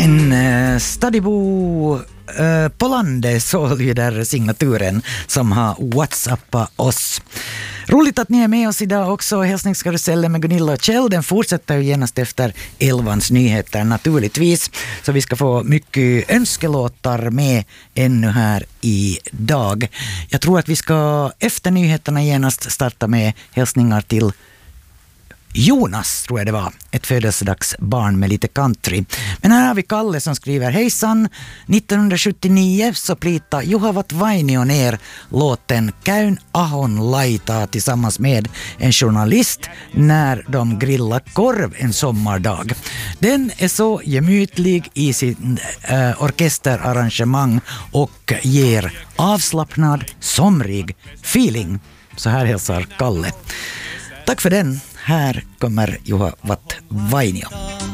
Stadibo på landet, så lyder signaturen som har WhatsAppat oss. Roligt att ni är med oss idag också. Hälsningskarusellen med Gunilla och Kjell, den fortsätter ju genast efter 11:s nyheter naturligtvis. Så vi ska få mycket önskelåtar med ännu här idag. Jag tror att vi ska efter nyheterna genast starta med hälsningar till Jonas, tror jag det var, ett födelsedagsbarn med lite country. Men här har vi Kalle som skriver: hejsan, 1979 så plita Juhavat Vainio ner låten Käyn Ahon laita tillsammans med en journalist när de grillar korv en sommardag. Den är så gemytlig i sin orkesterarrangemang och ger avslappnad, somrig feeling. Så här hälsar Kalle. Tack för den. Här kommer Juhavat Vainio.